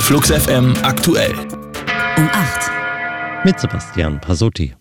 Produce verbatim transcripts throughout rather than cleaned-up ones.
Flux F M aktuell. Um acht. Mit Sebastian Pasotti.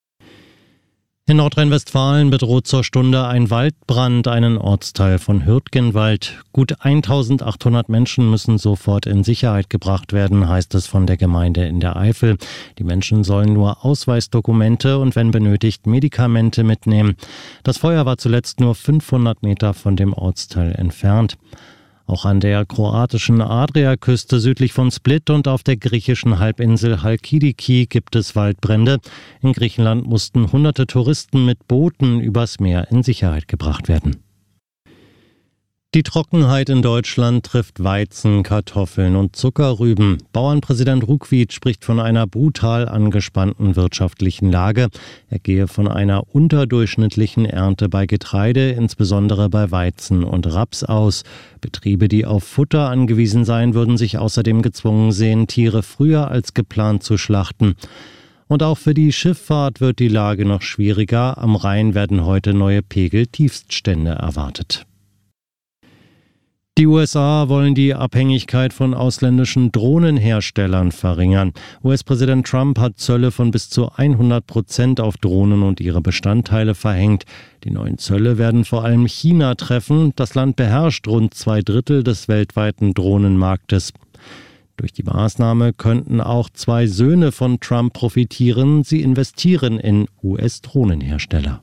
In Nordrhein-Westfalen bedroht zur Stunde ein Waldbrand einen Ortsteil von Hürtgenwald. Gut eintausendachthundert Menschen müssen sofort in Sicherheit gebracht werden, heißt es von der Gemeinde in der Eifel. Die Menschen sollen nur Ausweisdokumente und wenn benötigt Medikamente mitnehmen. Das Feuer war zuletzt nur fünfhundert Meter von dem Ortsteil entfernt. Auch an der kroatischen Adriaküste südlich von Split und auf der griechischen Halbinsel Halkidiki gibt es Waldbrände. In Griechenland mussten hunderte Touristen mit Booten übers Meer in Sicherheit gebracht werden. Die Trockenheit in Deutschland trifft Weizen, Kartoffeln und Zuckerrüben. Bauernpräsident Ruckwied spricht von einer brutal angespannten wirtschaftlichen Lage. Er gehe von einer unterdurchschnittlichen Ernte bei Getreide, insbesondere bei Weizen und Raps aus. Betriebe, die auf Futter angewiesen seien, würden sich außerdem gezwungen sehen, Tiere früher als geplant zu schlachten. Und auch für die Schifffahrt wird die Lage noch schwieriger. Am Rhein werden heute neue Pegeltiefststände erwartet. Die U S A wollen die Abhängigkeit von ausländischen Drohnenherstellern verringern. U S-Präsident Trump hat Zölle von bis zu hundert Prozent auf Drohnen und ihre Bestandteile verhängt. Die neuen Zölle werden vor allem China treffen. Das Land beherrscht rund zwei Drittel des weltweiten Drohnenmarktes. Durch die Maßnahme könnten auch zwei Söhne von Trump profitieren. Sie investieren in U S-Drohnenhersteller.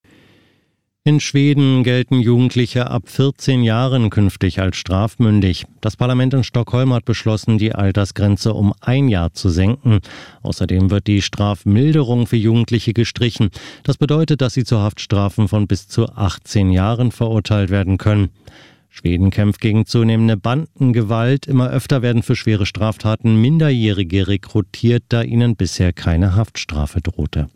In Schweden gelten Jugendliche ab vierzehn Jahren künftig als strafmündig. Das Parlament in Stockholm hat beschlossen, die Altersgrenze um ein Jahr zu senken. Außerdem wird die Strafmilderung für Jugendliche gestrichen. Das bedeutet, dass sie zu Haftstrafen von bis zu achtzehn Jahren verurteilt werden können. Schweden kämpft gegen zunehmende Bandengewalt. Immer öfter werden für schwere Straftaten Minderjährige rekrutiert, da ihnen bisher keine Haftstrafe drohte.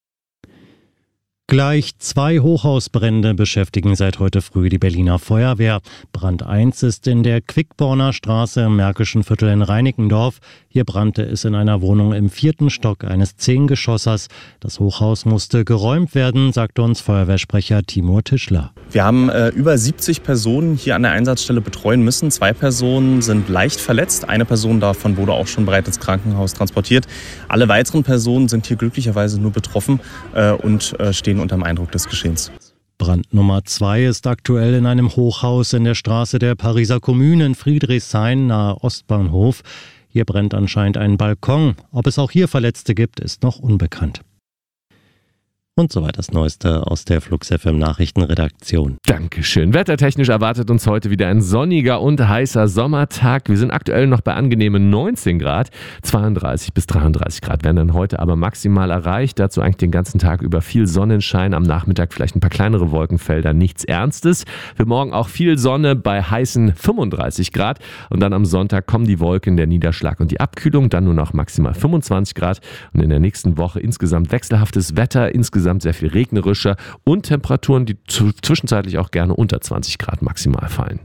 Gleich zwei Hochhausbrände beschäftigen seit heute früh die Berliner Feuerwehr. Brand eins ist in der Quickborner Straße im Märkischen Viertel in Reinickendorf. Hier brannte es in einer Wohnung im vierten Stock eines Zehngeschossers. Das Hochhaus musste geräumt werden, sagte uns Feuerwehrsprecher Timur Tischler. Wir haben äh, über siebzig Personen hier an der Einsatzstelle betreuen müssen. Zwei Personen sind leicht verletzt. Eine Person davon wurde auch schon bereits ins Krankenhaus transportiert. Alle weiteren Personen sind hier glücklicherweise nur betroffen äh, und äh, stehen unter dem Eindruck des Geschehens. Brand Nummer zwei ist aktuell in einem Hochhaus in der Straße der Pariser Kommune in Friedrichshain nahe Ostbahnhof. Hier brennt anscheinend ein Balkon. Ob es auch hier Verletzte gibt, ist noch unbekannt. Und soweit das Neueste aus der Flux F M Nachrichtenredaktion. Dankeschön. Wettertechnisch erwartet uns heute wieder ein sonniger und heißer Sommertag. Wir sind aktuell noch bei angenehmen neunzehn Grad. zweiunddreißig bis dreiunddreißig Grad werden dann heute aber maximal erreicht. Dazu eigentlich den ganzen Tag über viel Sonnenschein. Am Nachmittag vielleicht ein paar kleinere Wolkenfelder. Nichts Ernstes. Für morgen auch viel Sonne bei heißen fünfunddreißig Grad. Und dann am Sonntag kommen die Wolken, der Niederschlag und die Abkühlung. Dann nur noch maximal fünfundzwanzig Grad. Und in der nächsten Woche insgesamt wechselhaftes Wetter. Insgesamt sehr viel regnerischer und Temperaturen, die zwischenzeitlich auch gerne unter zwanzig Grad maximal fallen.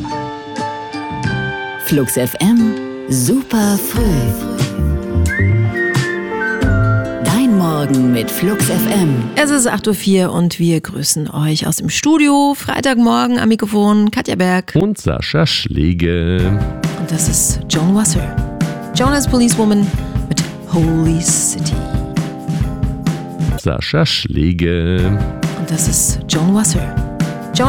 Flux F M, super früh. Dein Morgen mit Flux F M. Es ist acht Uhr vier und wir grüßen euch aus dem Studio. Freitagmorgen am Mikrofon Katja Berg. Und Sascha Schlegel. Und das ist Joan Wasser. Jonas Policewoman mit Holy City. Sascha Schlegel. Und das ist Joan Wasser.